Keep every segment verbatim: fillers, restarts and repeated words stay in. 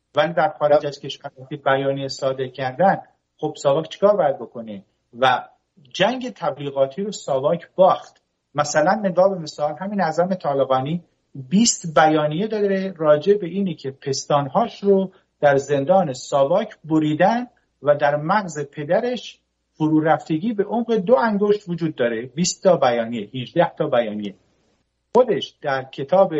ولی در خارج از کشور بیانیه صادر کردن، خب ساواک چیکار باید بکنه؟ و جنگ تبلیغاتی رو ساواک باخت. مثلا نگاه به مثال همین اعظم طالقانی بیست بیانیه داره راجع به اینی که پستانهاش رو در زندان ساواک بریدن و در مغز پدرش فرو رفتگی به عمق دو انگشت وجود داره. بیست تا بیانیه، هجده تا بیانیه. خودش در کتاب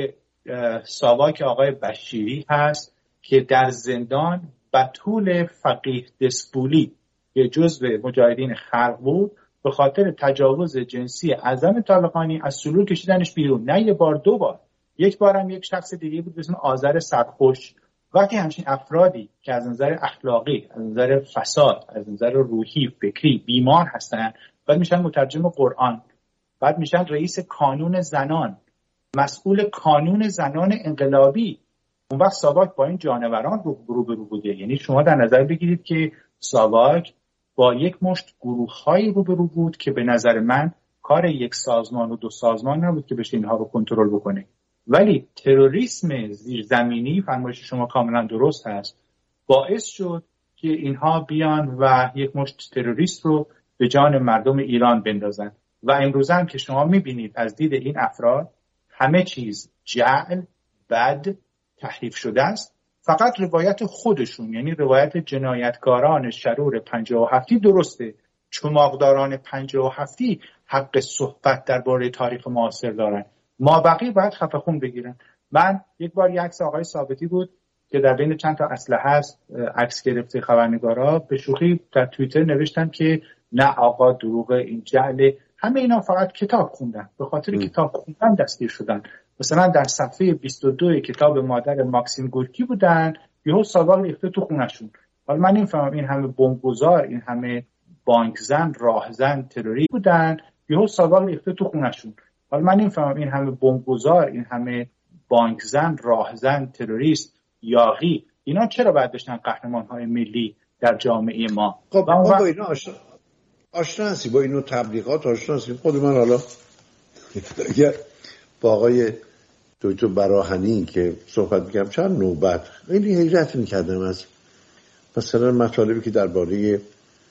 ساواک آقای بشیری هست که در زندان بتول فقیه دسپولی که جزو مجاهدین خلق بود، به خاطر تجاوز جنسی اعظم طالقانی از سلول کشیدنش بیرون. نه یه بار، دو بار. یک بارم یک شخص دیگه بود به اسم آذر سرخوش. وقتی همچین افرادی که از نظر اخلاقی، از نظر فساد، از نظر روحی، فکری بیمار هستن، بعد میشن مترجم قرآن، بعد میشن رئیس کانون زنان، مسئول کانون زنان انقلابی، اون وقت ساواک با این جانوران رو روبرو بوده. یعنی شما در نظر بگیرید که ساواک با یک مشت گروه‌هایی روبرو بود که به نظر من کار یک سازمان و دو سازمان نبود که بشه اینها رو کنترل بکنه. ولی تروریسم زیرزمینی، فرمایش شما کاملا درست هست، باعث شد که اینها بیان و یک مشت تروریست رو به جان مردم ایران بندازن. و امروز هم که شما میبینید از دید این افراد همه چیز جعل، بد، تحریف شده است. فقط روایت خودشون، یعنی روایت جنایتکاران شرور پنجاه و هفتی درسته. چماقداران پنجاه و هفتی حق صحبت درباره تاریخ معاصر دارن. ما بقیه باید خفه خون بگیرن. من یک بار یک عکس آقای ثابتی بود که در بین چند تا اسلحه هست عکس گرفته خبرنگارا، به شوخی در توییتر نوشتن که نه آقا دروغ، این جعل. همه اینا فقط کتاب خوندن، به خاطر م. کتاب خوندن دستگیر شدن. مثلا در صفحه بیست و دو کتاب مادر ماکسیم گورکی بودن، یهو ساواک ریخته تو خونشون. حالا من نمی‌فهمم این همه بمبگذار، این همه بانکزن، راهزن، تروریست بودن، یهو ساواک ریخته تو خونشون. حالا من نمی‌فهمم این همه بمبگذار، این همه بانکزن، راهزن، تروریست، یاغی، اینا چرا باید بشن قهرمان‌های ملی در جامعه ما؟ خب ما با اینا آشنا آشنا هستی، با اینو تبلیغات آشنا هستی. خود من حالا اگر با آقای دکتر براهنی که صحبت می‌کردم چند نوبت خیلی حیرت می‌کردم از مثلا مطالبی که درباره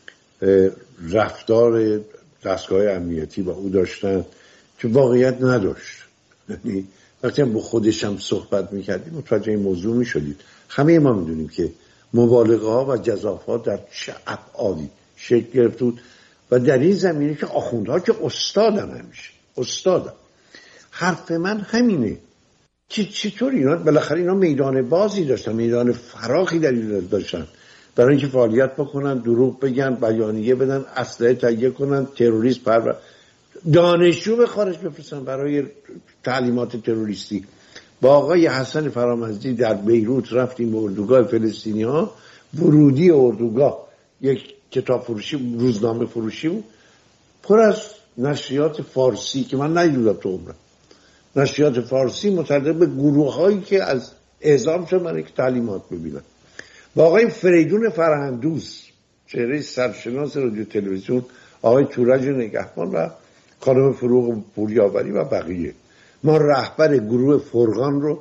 رفتار دستگاه امنیتی با او داشتن که واقعیت نداشت. یعنی وقتی هم با خودش هم صحبت می‌کردیم متوجه این موضوع می‌شدید. همه ما می‌دونیم که مبالغه‌ها و جزافات در چه ابعادی شکل گرفت بود و در این زمینه که آخوندها که استادن، همیشه استادن. حرف من همینه که چطور اینا بالاخره اینا میدان بازی داشتن، میدان فراخی در این داشتن برای اینکه فعالیت بکنن، دروغ بگن، بیانیه بدن، اسلحه تهیه کنن، تروریست پر دانشجو به خارج بفرستن برای تعلیمات تروریستی. با آقای حسن فرامزدی در بیروت رفتیم به اردوگاه فلسطینی‌ها، ورودی اردوگاه یک کتاب فروشی، روزنامه فروشی بود پر از نشریات فارسی که من ندیدم تو عمرم، نشریات فارسی متعلق به گروه‌هایی که از اعزام شدن برای که تعلیمات ببینن. با آقای فریدون فرهندوس، چهره سرشناس رادیو تلویزیون، آقای تورج نگهبان و خانم فروغ پوریاوری و بقیه، ما رهبر گروه فرقان رو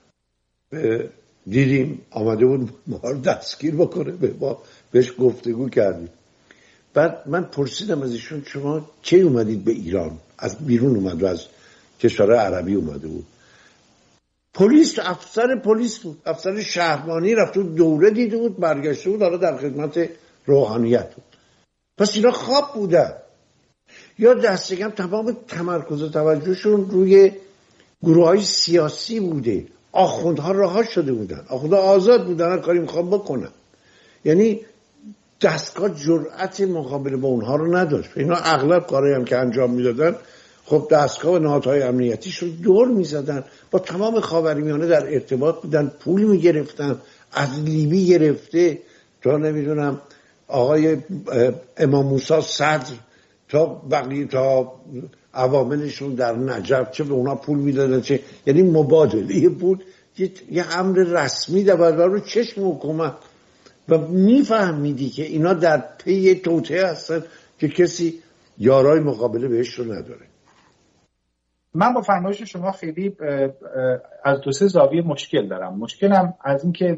دیدیم آمده بود ما رو دستگیر بکنه، به ما بهش گفتگو کردیم. بعد من پرسیدم از ایشون شما چه اومدید به ایران؟ از بیرون اومد و از کشور عربی اومده بود. پلیس، افسر پلیس بود، افسر شهربانی، رفت بود دوره دیده بود، برگشته بود، حالا در خدمت روحانیت بود. پس اینا خواب بودن یا دستگم تمام تمرکز و توجهشون روی گروه های سیاسی بوده. آخوندها رها شده بودن، آخوندها آزاد بودن، هر کاری میخوام بکنن. یعنی دستگاه جرأت مقابله با اونها رو نداشت. اینا اغلب کارهایی هم که انجام میدادن خب دستگاه و نهادهای امنیتیش رو دور میزدن، با تمام خاورمیانه در ارتباط بودن، پول میگرفتن، از لیبی گرفته تا نمیدونم آقای امام موسی صدر تا بقیه تا عواملشون در نجف چه به اونا پول میدادن چه، یعنی مبادله پول یه امر رسمی در برابر چشم حکومت و میفهمیدی که اینا در پی توطئه هستن که کسی یارای مقابله بهش رو نداره. من با فرمایش شما خیلی از دو سه زاویه مشکل دارم. مشکلم از این که